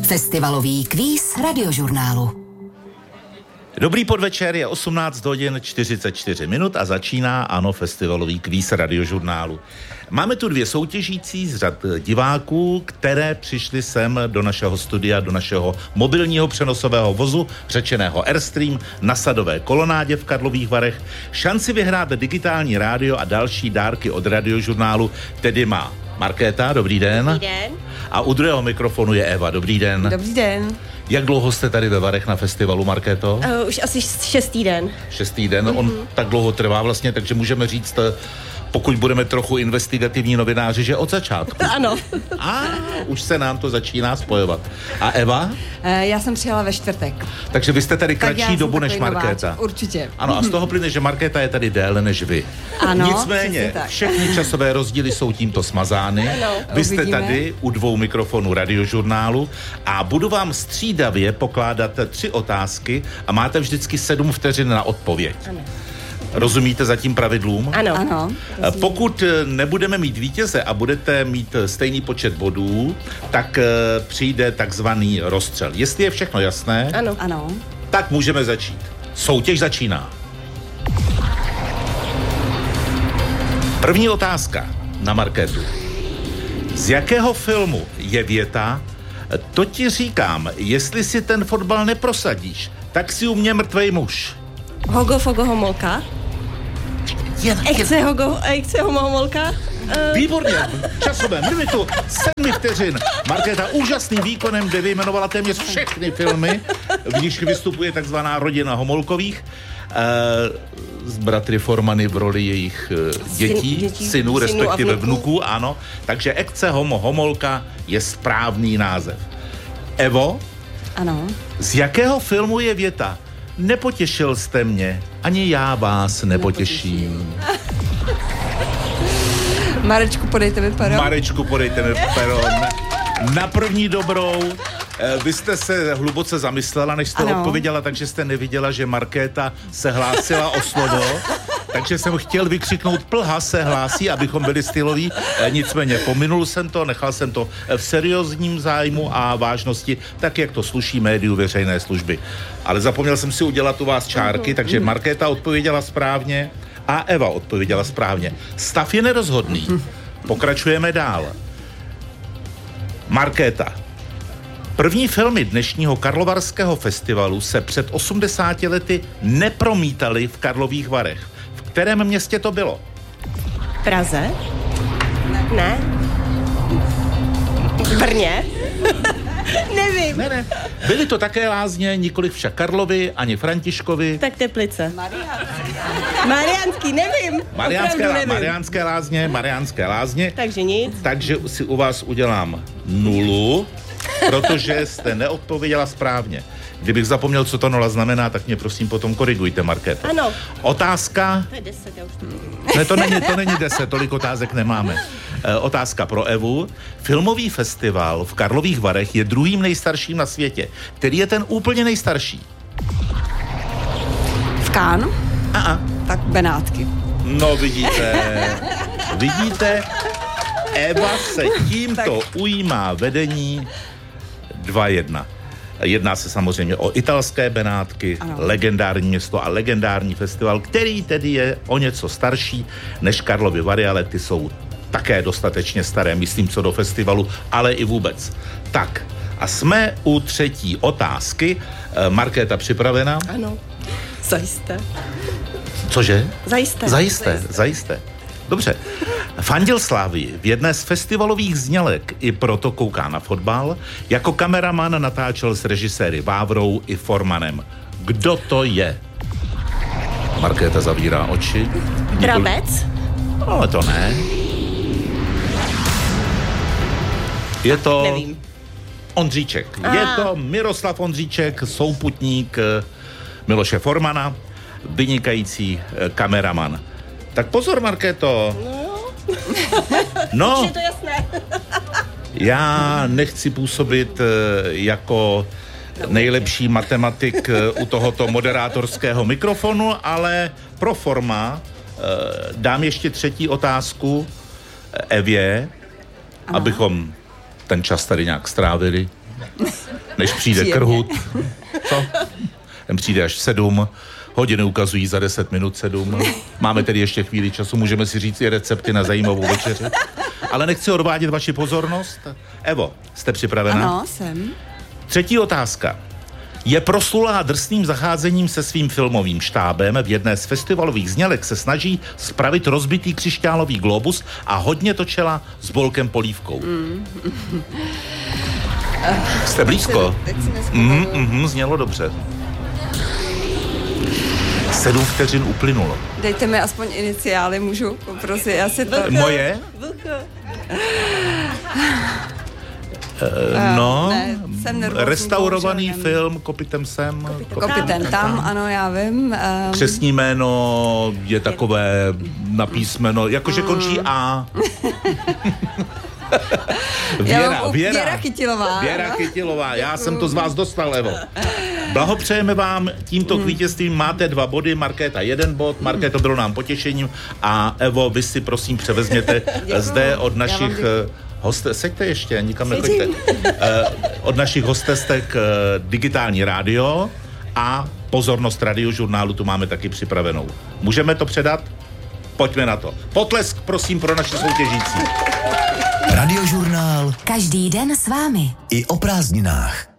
Festivalový kvíz Radiožurnálu. Dobrý podvečer, je 18 hodin 44 minut a začíná, ano, festivalový kvíz Radiožurnálu. Máme tu dvě soutěžící z řad diváků, které přišly sem do našeho studia, do našeho mobilního přenosového vozu, řečeného Airstream, na Sadové kolonádě v Karlových Varech. Šanci vyhrát digitální rádio a další dárky od Radiožurnálu tedy má Markéta, dobrý den. Dobrý den. A u druhého mikrofonu je Eva, dobrý den. Dobrý den. Jak dlouho jste tady ve Varech na festivalu, Markéto? Už asi 6. den. 6. den, on tak dlouho trvá vlastně, takže můžeme říct, pokud budeme trochu investigativní novináři, že od začátku. Ano. A už se nám to začíná spojovat. A Eva? Já jsem přijela ve čtvrtek. Takže vy jste tady kratší dobu než Markéta. Nováček, určitě. Ano, a z toho plyne, že Markéta je tady déle než vy. Ano, nicméně všechny časové rozdíly jsou tímto smazány. Ano. Vy jste Uvidíme. tady u dvou mikrofonů Radiožurnálu a budu vám střídavě pokládat 3 otázky a máte vždycky 7 vteřin na odpověď. Ano. Rozumíte zatím pravidlům? Ano. Ano. Pokud nebudeme mít vítěze a budete mít stejný počet bodů, tak přijde takzvaný rozstřel. Jestli je všechno jasné, Ano. Ano. tak můžeme začít. Soutěž začíná. První otázka na Markétu. Z jakého filmu je věta: to ti říkám, jestli si ten fotbal neprosadíš, tak si u mě mrtvej muž? Hogo Fogo Homolka. Ekce Homo Homolka. Výborně, časovém limitu 7 vteřin. Markéta úžasným výkonem, kde vyjmenovala téměř všechny filmy, v níž vystupuje takzvaná rodina Homolkových. Z bratry Formany v roli jejich dětí, synů, respektive vnuků, ano. Takže Ekce Homo Homolka je správný název. Evo? Ano. Z jakého filmu je věta: nepotěšil jste mě, ani já vás nepotěším? Marečku, podejte mi pero. Marečku, podejte mi pero. Na první dobrou. Vy jste se hluboce zamyslela, než jste odpověděla, takže jste neviděla, že Markéta se hlásila o slovo. Takže jsem chtěl vykřiknout plha se hlásí, abychom byli styloví. Nicméně pominul jsem to, nechal jsem to v seriózním zájmu a vážnosti, tak jak to sluší médiu veřejné služby. Ale zapomněl jsem si udělat u vás čárky, takže Markéta odpověděla správně a Eva odpověděla správně. Stav je nerozhodný. Pokračujeme dál. Markéta. První filmy dnešního Karlovarského festivalu se před 80 lety nepromítaly v Karlových Varech. V kterém městě to bylo? Praze? Ne. Brně? Nevím. Ne. Byly to také Lázně, nikoliv však Karlovy, ani Františkovy. Tak Teplice. Mariánský, nevím. Mariánské Lázně. Takže nic. Takže si u vás udělám 0, protože jste neodpověděla správně. Kdybych zapomněl, co to 0 znamená, tak mě prosím potom korigujte, Markéto. Ano. Otázka... To je 10, já už Ne, to není 10, tolik otázek nemáme. Otázka pro Evu. Filmový festival v Karlových Varech je druhým nejstarším na světě. Který je ten úplně nejstarší? V Cannes? Uh-uh. Tak Benátky. No vidíte, Eva se tímto ujímá vedení 2-1. Jedná se samozřejmě o italské Benátky, ano. Legendární město a legendární festival, který tedy je o něco starší než Karlovy Vary, ale ty jsou také dostatečně staré, myslím, co do festivalu, ale i vůbec. Tak, a jsme u třetí otázky. Markéta připravena? Ano. Zajisté. Cože? Zajisté. Dobře. Fandil Slávii v jedné z festivalových znělek i proto kouká na fotbal. Jako kameraman natáčel s režiséry Vávrou i Formanem. Kdo to je? Markéta zavírá oči. Brabec? Ale to ne. Je to... Nevím. Ondříček. Je to Miroslav Ondříček, souputník Miloše Formana, vynikající kameraman. Tak pozor, Markéto. No. Je to jasné. Já nechci působit jako nejlepší matematik u tohoto moderátorského mikrofonu, ale pro forma dám ještě třetí otázku Evě, abychom ten čas tady nějak strávili. než přijde Krhut. Co? Ten přijde až v 7. Hodiny ukazují za 10 minut 7. Máme tedy ještě chvíli času, můžeme si říct i recepty na zajímavou večeři. Ale nechci odvádět vaši pozornost. Evo, jste připravena? Ano, jsem. Třetí otázka. Je proslulá drsným zacházením se svým filmovým štábem. V jedné z festivalových znělek se snaží spravit rozbitý křišťálový globus a hodně točila s Bolkem Polívkou. Jste blízko? Znělo dobře. 7 vteřin uplynulo. Dejte mi aspoň iniciály, můžu poprosit, já si to... Moje? Restaurovaný film Kopitem sem. Kopitem tam, ano, já vím. Přesní jméno je takové na písmeno, jakože končí A. Věra Chytilová. Věra Chytilová, já jsem to z vás dostal, Evo. Blahopřejeme vám tímto k vítězstvím, máte 2 body, Markéta 1 bod, Markéto, bylo nám potěšením a Evo, vy si prosím převezměte zde od našich seďte ještě, nikam nechoďte. Od našich hostestek digitální rádio a pozornost Radiožurnálu tu máme taky připravenou. Můžeme to předat? Pojďme na to. Potlesk, prosím, pro naše soutěžící. Radiožurnál. Každý den s vámi. I o prázdninách.